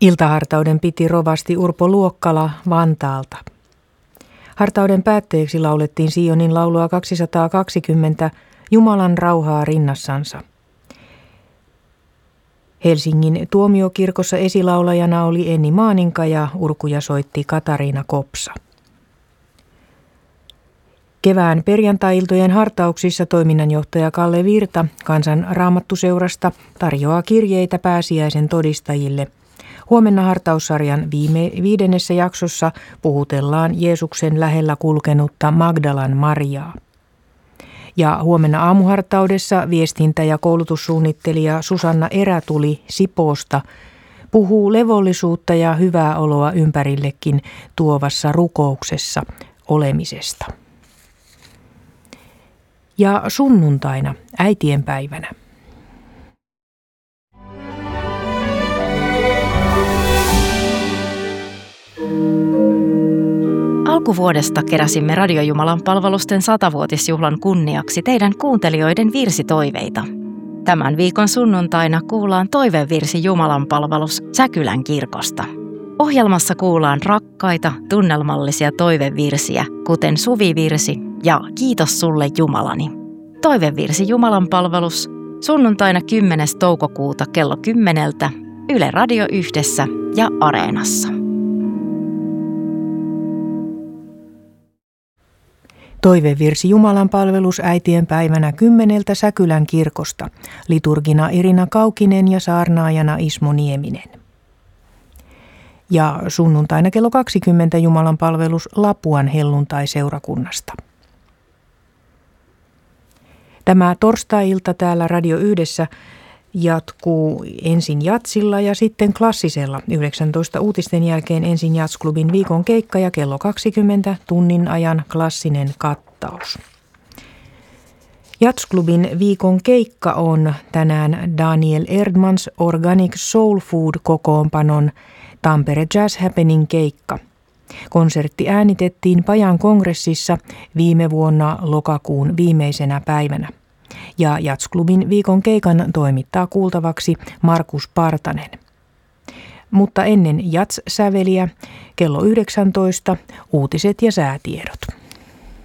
Iltahartauden piti rovasti Urpo Luokkala Vantaalta. Hartauden päätteeksi laulettiin Sionin laulua 220 Jumalan rauhaa rinnassansa. Helsingin tuomiokirkossa esilaulajana oli Enni Maaninka ja urkuja soitti Katariina Kopsa. Kevään perjantai-iltojen hartauksissa toiminnanjohtaja Kalle Virta Kansan Raamattuseurasta tarjoaa kirjeitä pääsiäisen todistajille. Huomenna hartaussarjan 5. jaksossa puhutellaan Jeesuksen lähellä kulkenutta Magdalan Mariaa. Ja huomenna aamuhartaudessa viestintä- ja koulutussuunnittelija Susanna Erätuli Sipoosta puhuu levollisuutta ja hyvää oloa ympärillekin tuovassa rukouksessa olemisesta. Ja sunnuntaina, äitienpäivänä. Alkuvuodesta keräsimme Radiojumalan palvelusten 100-vuotisjuhlan kunniaksi teidän kuuntelijoiden virsitoiveita. Tämän viikon sunnuntaina kuullaan toivevirsi Jumalan palvelus Säkylän kirkosta. Ohjelmassa kuullaan rakkaita, tunnelmallisia toivevirsiä, kuten Suvivirsi ja Kiitos sulle Jumalani. Toivevirsi Jumalan palvelus sunnuntaina 10. toukokuuta kello 10 Yle Radio 1 ja Areenassa. Toivevirsi Jumalan palvelus äitienpäivänä 10 Säkylän kirkosta. Liturgina Irina Kaukinen ja saarnaajana Ismo Nieminen. Ja sunnuntaina kello 20 Jumalan palvelus Lapuan helluntai-seurakunnasta. Tämä torstai-ilta täällä Radio 1 jatkuu ensin jatsilla ja sitten klassisella. 19 uutisten jälkeen ensin Jatsklubin viikon keikka ja kello 20 tunnin ajan klassinen kattaus. Jatsklubin viikon keikka on tänään Daniel Erdmans Organic Soul Food -kokoonpanon Tampere Jazz Happening -keikka. Konsertti äänitettiin Pajan kongressissa viime vuonna lokakuun viimeisenä päivänä. Ja Jatsklubin viikon keikan toimittaa kuultavaksi Markus Partanen. Mutta ennen jats-säveliä kello 19 uutiset ja säätiedot.